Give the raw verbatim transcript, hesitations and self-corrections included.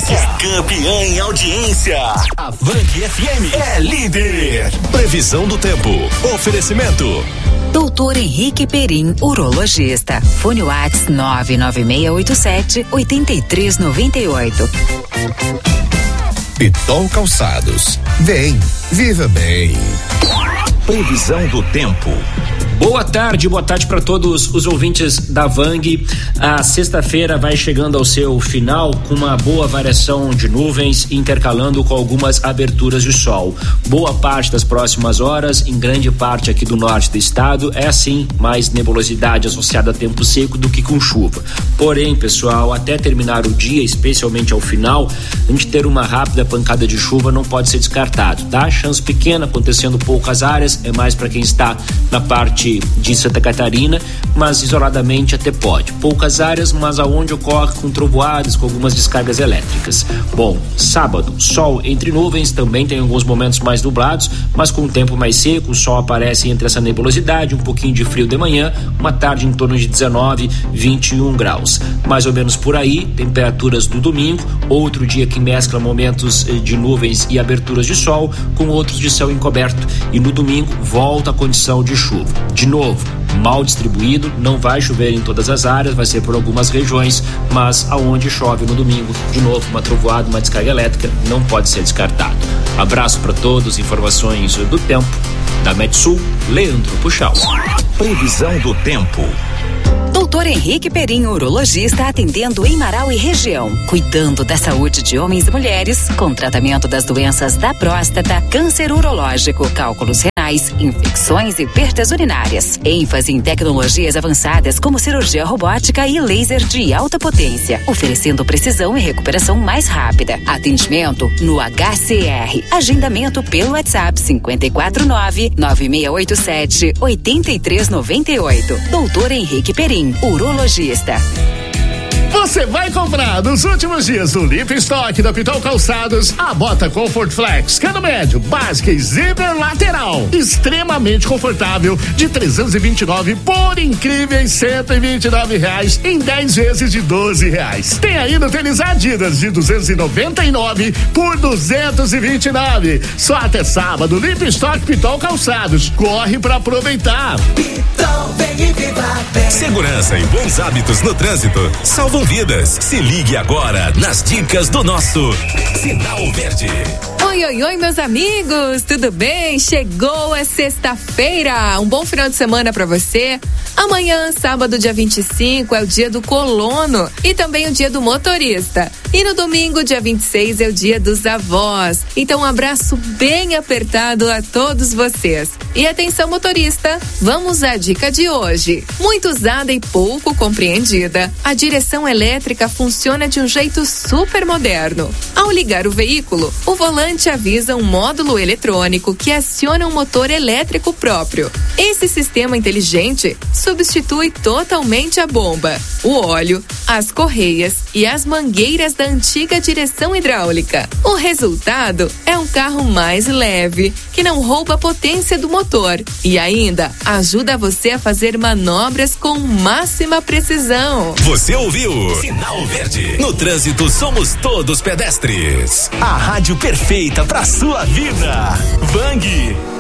É campeã em audiência. A Vang F M é líder. Previsão do tempo. Oferecimento. Doutor Henrique Perim, urologista. Fone Whats nove nove seis oito sete oito três nove oito. Pitol Calçados. Vem, viva bem. Previsão do tempo. Boa tarde, boa tarde para todos os ouvintes da Vang. A sexta-feira vai chegando ao seu final com uma boa variação de nuvens, intercalando com algumas aberturas de sol. Boa parte das próximas horas, em grande parte aqui do norte do estado, é assim, mais nebulosidade associada a tempo seco do que com chuva. Porém, pessoal, até terminar o dia, especialmente ao final, a gente ter uma rápida pancada de chuva não pode ser descartado, tá? Chance pequena, acontecendo poucas áreas, é mais para quem está na parte de Santa Catarina, mas isoladamente até pode. Poucas áreas, mas aonde ocorre com trovoadas, com algumas descargas elétricas. Bom, sábado, sol entre nuvens, também tem alguns momentos mais nublados, mas com o tempo mais seco, o sol aparece entre essa nebulosidade, um pouquinho de frio de manhã, uma tarde em torno de dezenove, vinte e um graus. Mais ou menos por aí, temperaturas do domingo, outro dia que mescla momentos de nuvens e aberturas de sol, com outros de céu encoberto, e no domingo volta a condição de chuva. De novo, mal distribuído, não vai chover em todas as áreas, vai ser por algumas regiões, mas aonde chove no domingo, de novo, uma trovoada, uma descarga elétrica, não pode ser descartado. Abraço para todos, informações do tempo, da Metsul, Leandro Puxal. Previsão do tempo. Doutor Henrique Perim, urologista, atendendo em Marau e região, cuidando da saúde de homens e mulheres, com tratamento das doenças da próstata, câncer urológico, cálculos renais, infecções e perdas urinárias. ênfase em tecnologias avançadas como cirurgia robótica e laser de alta potência, oferecendo precisão e recuperação mais rápida. Atendimento no H C R. Agendamento pelo WhatsApp cinco quatro nove, nove seis oito sete, oito três nove oito. Doutor Henrique Perim, urologista. Você vai comprar nos últimos dias do Lip Stock da Pitol Calçados a bota Comfort Flex, cano médio, básica e zíper lateral, extremamente confortável, de trezentos e vinte e nove por incríveis cento e vinte e nove reais em dez vezes de doze reais. Tem ainda o tênis Adidas de duzentos e noventa e nove por duzentos e vinte e nove. Só até sábado, Lip Stock Pitol Calçados. Corre pra aproveitar. Pitol, vem e viva bem. Segurança e bons hábitos no trânsito salvam vidas. Se ligue agora nas dicas do nosso Sinal Verde. Oi, oi, oi, meus amigos, tudo bem? Chegou a sexta-feira, um bom final de semana pra você. Amanhã, sábado, dia vinte e cinco, é o dia do colono e também o dia do motorista. E no domingo, dia vinte e seis, é o dia dos avós. Então, um abraço bem apertado a todos vocês. E atenção, motorista, vamos à dica de hoje. Muito usada e pouco compreendida, a direção elétrica funciona de um jeito super moderno. Ao ligar o veículo, o volante avisa um módulo eletrônico que aciona um motor elétrico próprio. Esse sistema inteligente substitui totalmente a bomba, o óleo, as correias e as mangueiras da antiga direção hidráulica. O resultado é um carro mais leve, que não rouba a potência do motor e ainda ajuda você a fazer manobras com máxima precisão. Você ouviu? Sinal Verde. No trânsito somos todos pedestres. A rádio perfeita pra sua vida. Vang.